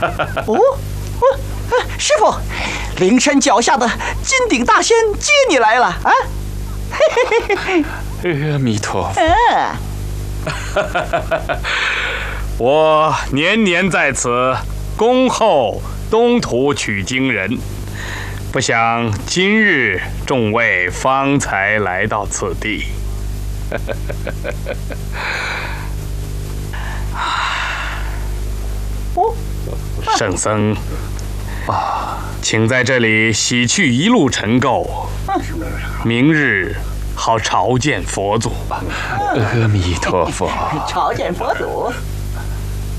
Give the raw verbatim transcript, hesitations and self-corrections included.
哦，哦，师傅，灵山脚下的金顶大仙接你来了啊！嘿嘿嘿嘿，阿弥陀佛。 嗯， 我年年在此恭候东土取经人，不想今日众位方才来到此地。 哦， 圣僧啊，请在这里洗去一路尘垢，明日好朝见佛祖。 阿弥陀佛。 朝见佛祖。